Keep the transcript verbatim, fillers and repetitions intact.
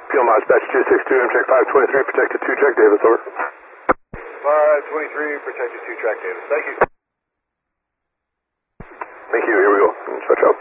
Fuel miles, batch two six two, check five twenty-three, protected two, track Davis, over. five twenty-three, protected two, track Davis. Thank you. Thank you, here we go. Switch up.